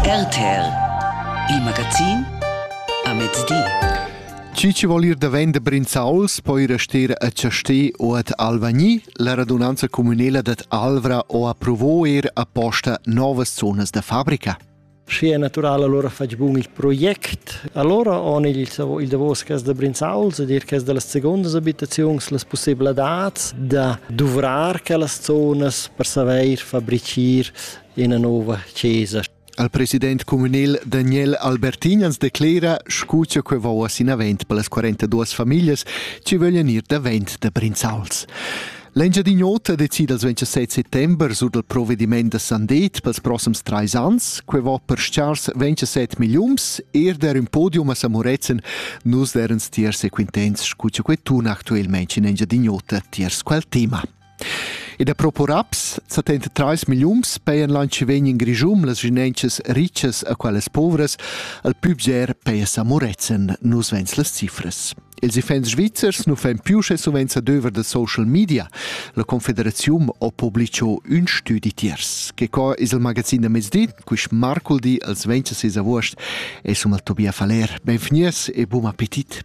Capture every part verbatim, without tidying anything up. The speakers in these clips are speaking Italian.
R T R, il magazin a mezzodì. Ci ci vuol ir da venda Brinzauls, poi restare a Ciastè o ad Alvagni. La radunanza comunale d'ad Alvra o approvò er apposta novas zonas da fabbrica. Sì, è naturale, allora facciamo il progetto. Allora ho il, il davos che è da Brinzauls, dir che è delle seconde abitazioni, le possibilità da dovrar che le zone per saper fabbricare in una nuova chiesa. Il presidente comunale Daniel Albertignans declara scuccia che va a sin avent per le quarantadue famiglie ci vogliono ir da vent da Brinzauls. L'Engia di Gnota decide il ventisette settembre sul del provvedimento de Sandet per i prossimi tre anni, che va per sciars ventisette milioni, e der un podium a Samurezen, nus deren stiers e quintens, scuccia che tu attualmente in Engia di Gnota tiers quel tema. E da Proporaps, settantatré milioni, peien l'anci vegni in Grigium, les ginences ricces a quelles povres, al pubger peia Samurezen, nus vens les cifres. Els ifens svizzers nu fan più che suvenza döver de social media. La Confederazione ha pubblicato un studi tiers. Che qua is il magazin de mezzodì, quis marculdi als ventisei agost, e sum al Tobia Faler. Benvenies e buon appetit.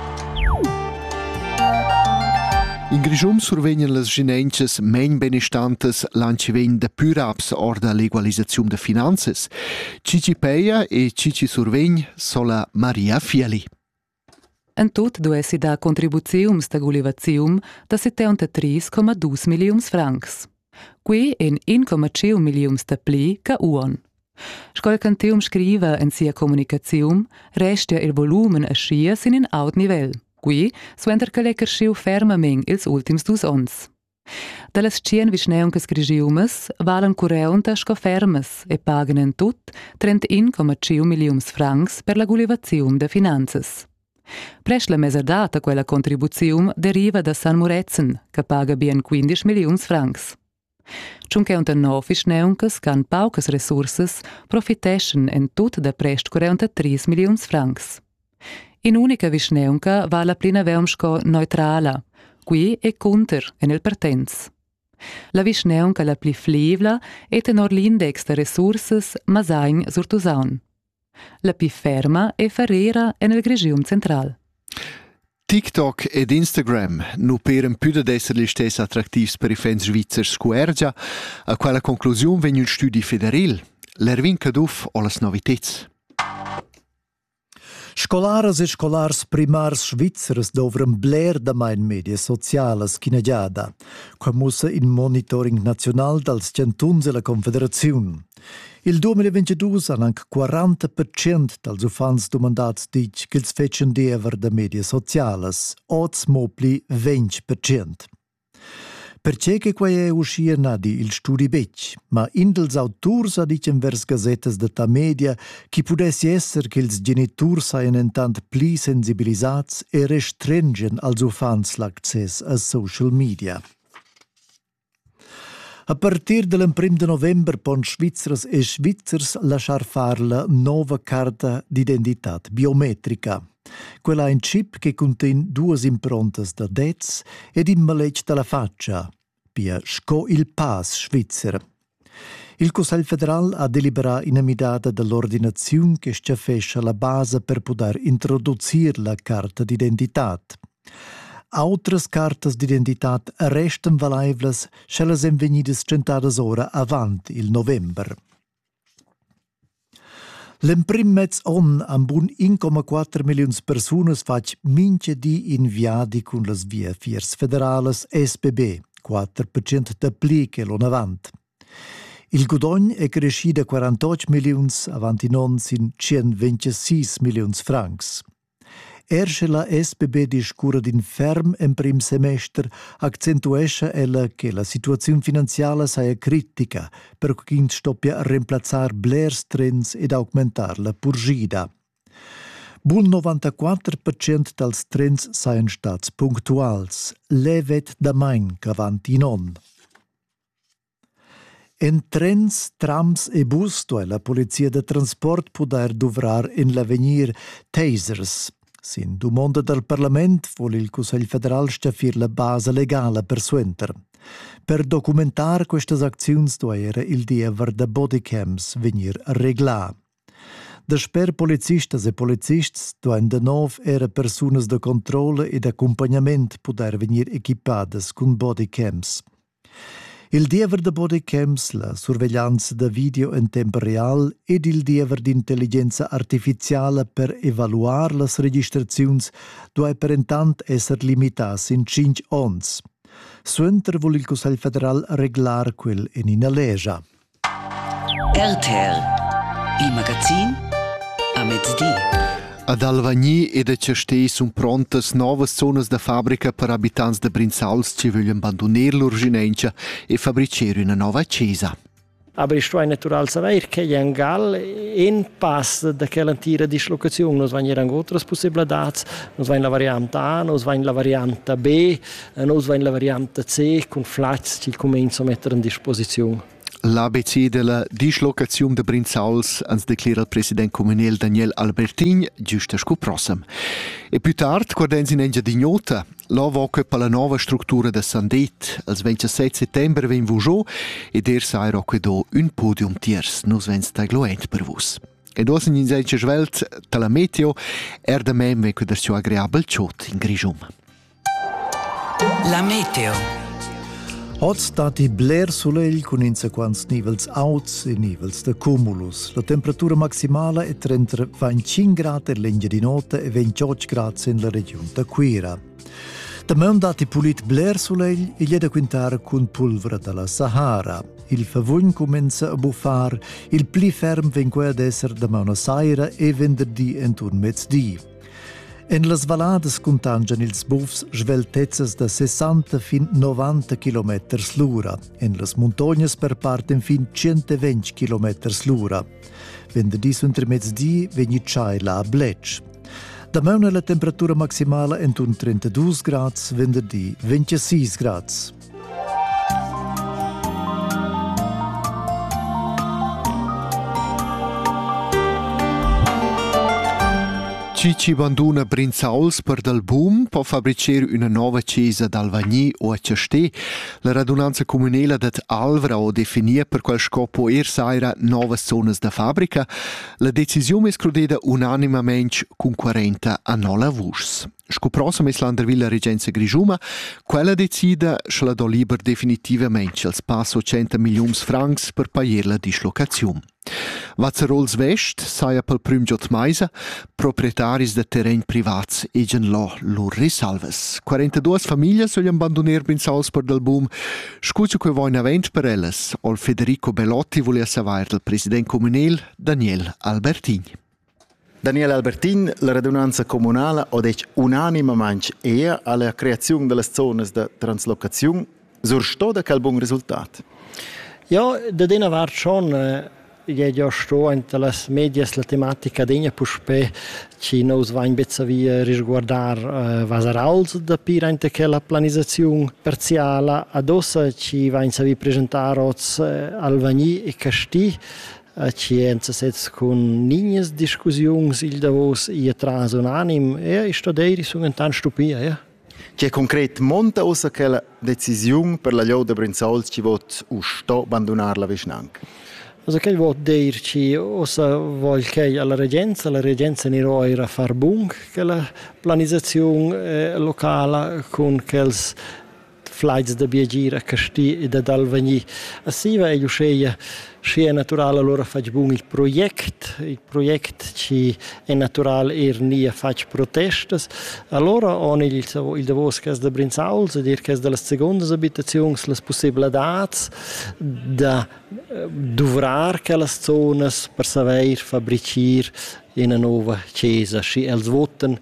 In Grigium survegnan les ginences men benestantes l'anci vegn de Pyraps or da legalisazione de finanzas. Cici peia e cici survegn sola Maria Fiali. En tot duessi da contribuziums da gulivazium da settantatré komma due milioni francs. Qui en uno komma cinque milioni da pli ca uon. Scol cantium scriva en sia comunicazium, resta il volumen a scia sin in aut nivel. Qui suenter che lecker sciu fermament ils ultims dus ons. Dallas cien visneuncas grigiumas valen cureunta sco fermas e pagan en tut trentuno komma cinque milioni francs per la gulivazium de finanzas. Presch la meserdata quella contribuzione deriva da San Murezen, che paga bien quindici milioni francs. Ciunque unta novi schneuncas can paucas resurses profiteschen en tut da prest quarantatré milioni francs. In unica visneunca va la plina veumsco neutrala, qui è conter en el pertens. La visneunca la pli flivla e tenor l'index de resurses masain surtusaun. La più ferma è Ferrera nel Grigium Central. TikTok ed Instagram nu peren più da essere gli stessi attrattivi per i fans svizzers squergia. A quella conclusione venne un studio federal. L'Erwin Kaduf o las novitets. Scolares e scolars primars svizzers dovran bler da main media socialas chinagiada, qua mussa in monitoring nazional dals centuns e la Confederazione. Il duemilaventidue han anche quaranta per cento dals ufans domandats dic che ils fecen dever da media socialas, oz mopli venti per cento. Perché che qua è uscire nadi il studi bec, ma in dels auturs ha dicen vers gazetas de ta media che pudessi esser che ils geniturs saien entant pli sensibilisats e restringen als ufans l'access a social media. A partir del primo de novembre pon svizzers e svizzers lasciar far la nova carta d'identità biometrica. Quella è un chip che contiene due improntas da dez ed in maletg dalla faccia, pia sco il pass svizzer. Il Consiglio federal ha deliberato in amidata dell'ordinazione che sciafescia la base per poter introdurre la carta d'identità. Autras cartas d'identità restan valaivlas se las en venidas centadas ora avant il november. L'emprim mezz on amb un uno komma quattro milioni personas fac mince di inviadi con las via fiers federales S P B, quattro per cento da pli che l'on avant. Il gudogn è cresci da quarantotto milioni avanti non sin centoventisei milioni francs. Ersche la S P B discura din ferm en prim semester accentuescha ella che la situazione finanziaria sia critica per cui stoppia a reemplazar blers trends ed augmentar la purgida. Bun novantaquattro per cento dels trends saien stats punctuals, levet da main cavanti non. En trens, trams e bus dove la polizia de transport poder dovrar in l'avenir tasers. Sin domanda del Parlament vuole il Consiglio federal stabilire la base legale per suenter. Per documentar queste azioni doveva il dever de bodycams venir regla. Desper policistas e policists duein de nov era persunas de controle e d'accompagnament poder venir equipadas cun bodycams. Il diever de bodycams, la surveglianza da video in tempo real ed il diever d'intelligenza artificiale per evaluar las registraziuns duei per intant esser limitas in cinc ons. Suenter vuol il Consiglio federal reglar quel in ina legia. R T L, il magazin a mezzodì. Ad Alvagni e da Cestei sun prontas novas zonas da fabbrica per abitanti de Brinsauls che vogliono abbandonare l'urginenza e fabbricare una nuova chiesa. Aber isto è natural saber che è un gal in pass da quell'antiga dislocazione. Nos vanno anche altre possibilità, nos va in la variante A, nos va in la variante B, nos va in la variante C, con flats che cominciano a mettere in disposizione. L'A B C della dislocazione de Brinsauls ans declara il presidente comunale Daniel Albertin giusto sco prossem. E più tard, quando si nengia di nota, la voca per la nuova struttura de Sandet, il ventisette settembre ven vujò e der sai rocche do un podium tiers, nos vens da gloent per vos. E dos in insenche svelt, tala meteo, er de mem ve quader sio agreabel ciot in Grigium. La meteo. Oggi stati bler soleil con insequants nivels alts e nivels de cumulus. La temperatura maximale è tra venticinque gradi in legna di notte e ventotto gradi in la regione de Quira. Da me dati pulit bler soleil e gli da quintare con polvere dalla Sahara. Il favogn comincia a buffar, il pli ferm venque ad esser da me una saira e venerdì intorno mezzodì. En las valades contangian ils buffs sveltezzas da sessanta fin novanta chilometers l'ura. En las montognas per parten fin centoventi chilometers l'ura. Venerdì suntr mezzodì vegni tschai la bletsch. Da meuna la temperatura maximale entun trentadue gradi, venerdì ventisei gradi. Ci abbandona Brinsauls per dal boom per fabbricare una nuova chiesa d'Alvagni o a Cestei. La radunanza comunale dat Alvra o definì per quel scopo er saira nuove zonas da fabbrica. La decisione è scrudita unanimamente con quaranta a nola vus. Sco prossimo es l'Andervilla Regenza Grigiuma, quella decida se la do liber definitivamente als passo cento milioni francs per pagare la dislocazione. Vazzarols West saia pel prüm giot maisa, proprietaris de terreni privats egen lo lur risalves. quarantadue famiglie soglian abbandoner Brinsauls per del boom. Scuccio que voin avent per elles, ol Federico Bellotti volea savoir del president comunale Daniel Albertin. Daniel Albertin, la radunanza comunale ha detto unanimamente eia alla creazione delle zone di translocazione. Sursto da quel buon risultato? Ja, da dena var schon eh, je ja sto entre las medias la tematica degna puspe ci nos va in bezza via risguardar eh, vasarals da pira inte che la planizzazione parziale adossa ci va in savi presentare oz eh, Alvagni e Casti. Ci enzasetz con nignes discussions il davos i atras unanim e sto dei sono tan stupia, ja. C'è concret monta ossa che la decisione per la Lio de Brinsauls ci vot u sto abbandonar la Vishnank. Also che vot dirci ossa vol che alla regenza la regenza ni roira far bung che la planizzazione eh, locale con quels flights da Biagira, Casti e da Alvagni. Assiva e Luceia ci è naturale allora fac bun il progetto, il progetto ci è naturale er nia fac protestas. Allora on il il davos che da Brinsauls, dir che delle seconde abitazioni le possibilità da dovrar che le zone per saver fabbricare in una nuova chiesa, ci els voten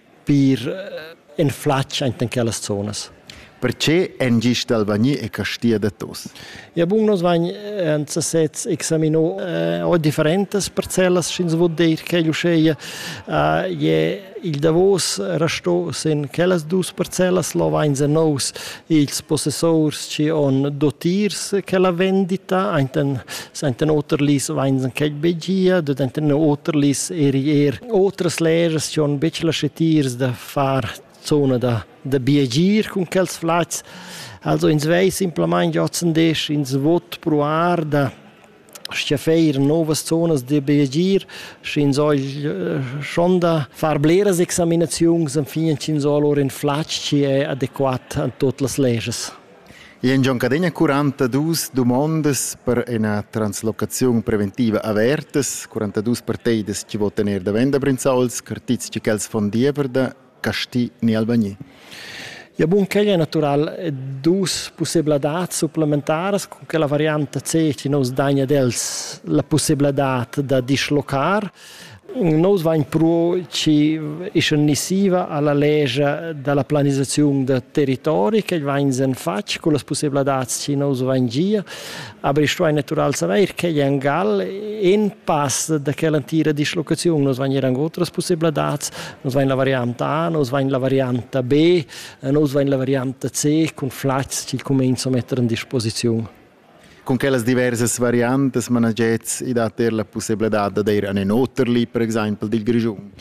per in flaccia in quelle zone. Perché en gist Alvagni e Castia de tos? Ja, bun, nos vain en sets examino eh, o differentes parcellas schins vot dir che luceia uh, je il davos rasto sen quelles dus parcellas lo vain ze nous ils possessors ci on dotirs che la vendita enten senten oterlis vain zen che begia de enten oterlis erier otras leres ci on becla chetirs da far zona da da biagir con quels flats. Also ins vei simplement jotzen des ins vot proar da schiafeir novas zonas de beagir, schin so schon da far bleras examinazions am fin cin so lor in flatsch ci è adequat a tutte las leges. I en Gian Cadegna quarantadue domandas per una translocazione preventiva avertas, quarantadue parteides ci voten er da Venda Brinzauls, cartiz ci chels von Dieverda, Casti ni Albagni. Ja, bun, che è natural dus possibilità supplementares con che la variante C ci nos dagna dels la possibilità da dislocar. Nos vain pro ci iscennissiva alla legge della pianificazione del territorio che vain sen fac con le possibilità ci nos vain gia, aber ist ein natural saber che è un gal in pass da che l'antira dislocazione nos vain erano altre possibilità, nos vain la variante A, nos vain la variante B, nos vain la variante C con flats ci comincia a mettere in disposizione. Con quelles diverse variantes managets i dater la possibilità da dire a Noterli, per esempio, del Grigion?